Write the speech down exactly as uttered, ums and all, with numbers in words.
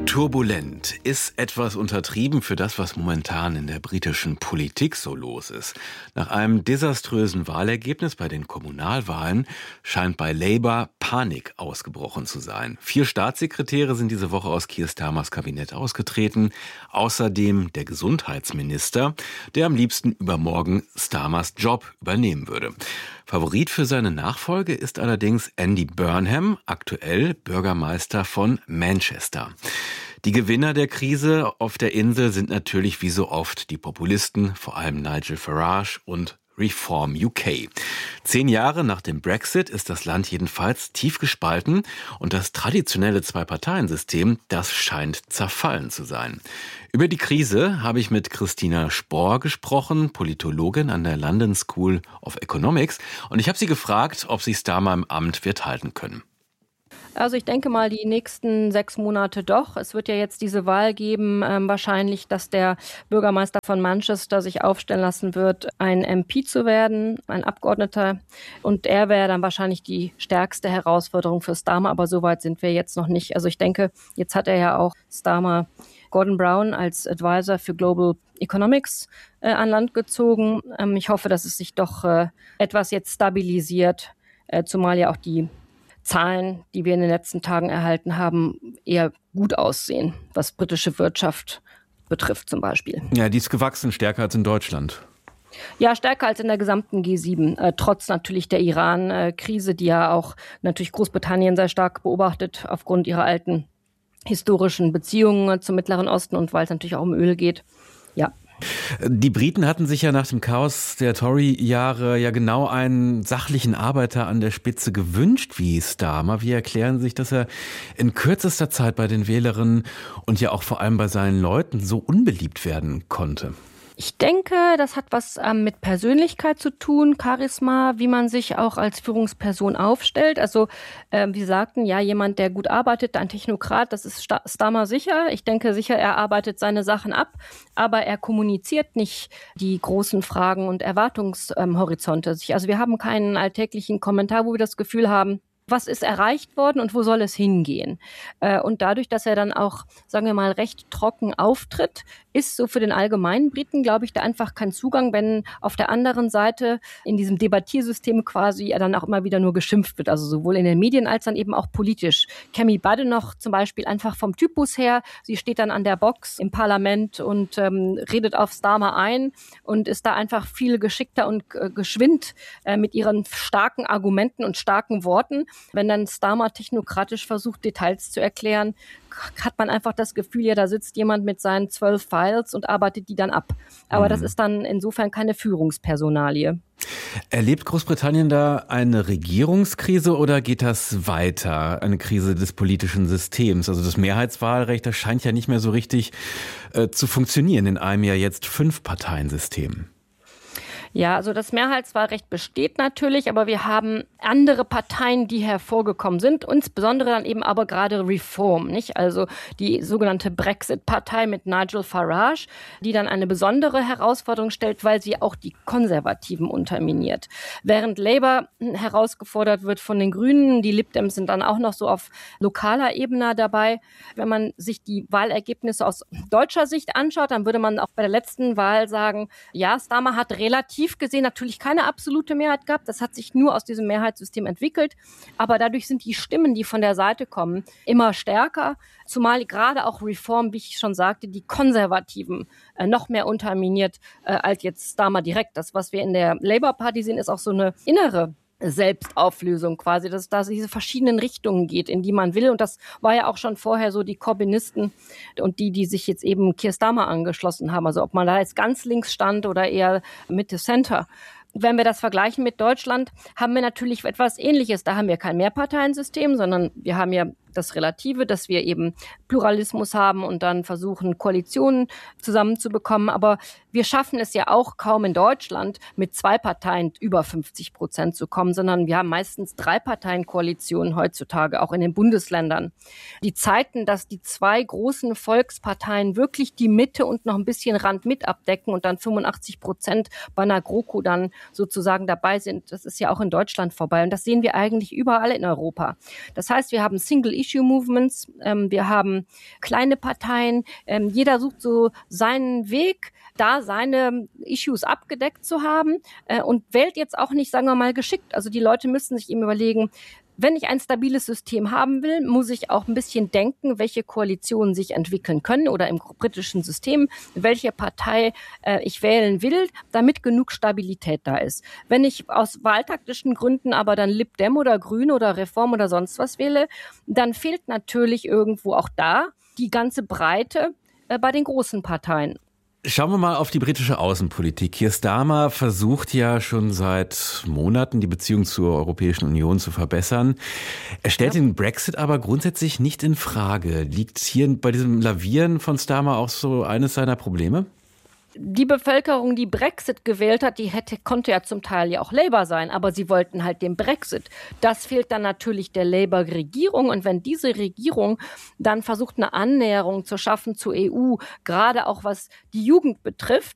Turbulent ist etwas untertrieben für das, was momentan in der britischen Politik so los ist. Nach einem desaströsen Wahlergebnis bei den Kommunalwahlen scheint bei Labour Panik ausgebrochen zu sein. Vier Staatssekretäre sind diese Woche aus Keir Starmers Kabinett ausgetreten. Außerdem der Gesundheitsminister, der am liebsten übermorgen Starmers Job übernehmen würde. Favorit für seine Nachfolge ist allerdings Andy Burnham, aktuell Bürgermeister von Manchester. Die Gewinner der Krise auf der Insel sind natürlich wie so oft die Populisten, vor allem Nigel Farage und Reform U K. Zehn Jahre nach dem Brexit ist das Land jedenfalls tief gespalten und das traditionelle Zwei-Parteien-System, das scheint zerfallen zu sein. Über die Krise habe ich mit Christina Spohr gesprochen, Politologin an der London School of Economics, und ich habe sie gefragt, ob sie Starmer im Amt wird halten können. Also ich denke mal, die nächsten sechs Monate doch. Es wird ja jetzt diese Wahl geben, ähm, wahrscheinlich, dass der Bürgermeister von Manchester sich aufstellen lassen wird, ein M P zu werden, ein Abgeordneter. Und er wäre dann wahrscheinlich die stärkste Herausforderung für Starmer, aber so weit sind wir jetzt noch nicht. Also ich denke, jetzt hat er ja auch Starmer Gordon Brown als Advisor für Global Economics äh, an Land gezogen. Ähm, ich hoffe, dass es sich doch äh, etwas jetzt stabilisiert, äh, zumal ja auch die Zahlen, die wir in den letzten Tagen erhalten haben, eher gut aussehen, was britische Wirtschaft betrifft zum Beispiel. Ja, die ist gewachsen, stärker als in Deutschland. Ja, stärker als in der gesamten G sieben, äh, trotz natürlich der Iran-Krise, die ja auch natürlich Großbritannien sehr stark beobachtet, aufgrund ihrer alten historischen Beziehungen zum Mittleren Osten und weil es natürlich auch um Öl geht. Ja. Die Briten hatten sich ja nach dem Chaos der Tory-Jahre ja genau einen sachlichen Arbeiter an der Spitze gewünscht wie Starmer. Wie erklären Sie sich, dass er in kürzester Zeit bei den Wählerinnen und ja auch vor allem bei seinen Leuten so unbeliebt werden konnte? Ich denke, das hat was ähm, mit Persönlichkeit zu tun, Charisma, wie man sich auch als Führungsperson aufstellt. Also ähm, wie sagten, ja, jemand, der gut arbeitet, ein Technokrat, das ist Starmer sicher. Ich denke sicher, er arbeitet seine Sachen ab, aber er kommuniziert nicht die großen Fragen und Erwartungshorizonte. Also wir haben keinen alltäglichen Kommentar, wo wir das Gefühl haben, was ist erreicht worden und wo soll es hingehen? Und dadurch, dass er dann auch, sagen wir mal, recht trocken auftritt, ist so für den allgemeinen Briten, glaube ich, da einfach kein Zugang, wenn auf der anderen Seite in diesem Debattiersystem quasi er dann auch immer wieder nur geschimpft wird, also sowohl in den Medien als dann eben auch politisch. Kemi Badenoch zum Beispiel einfach vom Typus her, sie steht dann an der Box im Parlament und ähm, redet auf Starmer ein und ist da einfach viel geschickter und äh, geschwind äh, mit ihren starken Argumenten und starken Worten. Wenn dann Starmer technokratisch versucht, Details zu erklären, hat man einfach das Gefühl, ja, da sitzt jemand mit seinen zwölf Files und arbeitet die dann ab. Aber mhm. das ist dann insofern keine Führungspersonalie. Erlebt Großbritannien da eine Regierungskrise oder geht das weiter? Eine Krise des politischen Systems? Also das Mehrheitswahlrecht, das scheint ja nicht mehr so richtig äh, zu funktionieren in einem ja jetzt Fünf-Parteien-System. Ja, also das Mehrheitswahlrecht besteht natürlich, aber wir haben andere Parteien, die hervorgekommen sind, insbesondere dann eben aber gerade Reform, nicht? Also die sogenannte Brexit-Partei mit Nigel Farage, die dann eine besondere Herausforderung stellt, weil sie auch die Konservativen unterminiert. Während Labour herausgefordert wird von den Grünen, die Lib Dems sind dann auch noch so auf lokaler Ebene dabei. Wenn man sich die Wahlergebnisse aus deutscher Sicht anschaut, dann würde man auch bei der letzten Wahl sagen, ja, Starmer hat relativ gesehen natürlich keine absolute Mehrheit gehabt. Das hat sich nur aus diesem Mehrheitssystem entwickelt. Aber dadurch sind die Stimmen, die von der Seite kommen, immer stärker. Zumal gerade auch Reform, wie ich schon sagte, die Konservativen äh, noch mehr unterminiert äh, als jetzt Starmer direkt. Das, was wir in der Labour Party sehen, ist auch so eine innere Selbstauflösung quasi, dass es da diese verschiedenen Richtungen geht, in die man will. Und das war ja auch schon vorher so die Corbynisten und die, die sich jetzt eben Keir Starmer angeschlossen haben. Also ob man da jetzt ganz links stand oder eher Mitte Center. Wenn wir das vergleichen mit Deutschland, haben wir natürlich etwas Ähnliches. Da haben wir kein Mehrparteiensystem, sondern wir haben ja das Relative, dass wir eben Pluralismus haben und dann versuchen, Koalitionen zusammenzubekommen. Aber wir schaffen es ja auch kaum in Deutschland, mit zwei Parteien über fünfzig Prozent zu kommen, sondern wir haben meistens drei Parteien-Koalitionen heutzutage, auch in den Bundesländern. Die Zeiten, dass die zwei großen Volksparteien wirklich die Mitte und noch ein bisschen Rand mit abdecken und dann fünfundachtzig Prozent bei einer GroKo dann sozusagen dabei sind, das ist ja auch in Deutschland vorbei. Und das sehen wir eigentlich überall in Europa. Das heißt, wir haben Single Single-Issue-Movements, ähm, wir haben kleine Parteien. Ähm, jeder sucht so seinen Weg, da seine Issues abgedeckt zu haben äh, und wählt jetzt auch nicht, sagen wir mal, geschickt. Also die Leute müssen sich eben überlegen, wenn ich ein stabiles System haben will, muss ich auch ein bisschen denken, welche Koalitionen sich entwickeln können oder im britischen System, welche Partei äh, ich wählen will, damit genug Stabilität da ist. Wenn ich aus wahltaktischen Gründen aber dann Lib Dem oder Grün oder Reform oder sonst was wähle, dann fehlt natürlich irgendwo auch da die ganze Breite äh, bei den großen Parteien. Schauen wir mal auf die britische Außenpolitik. Keir Starmer versucht ja schon seit Monaten, die Beziehung zur Europäischen Union zu verbessern. Er stellt ja. den Brexit aber grundsätzlich nicht in Frage. Liegt hier bei diesem Lavieren von Starmer auch so eines seiner Probleme? Die Bevölkerung, die Brexit gewählt hat, die hätte, konnte ja zum Teil ja auch Labour sein, aber sie wollten halt den Brexit. Das fehlt dann natürlich der Labour-Regierung. Und wenn diese Regierung dann versucht, eine Annäherung zu schaffen zur E U, gerade auch was die Jugend betrifft,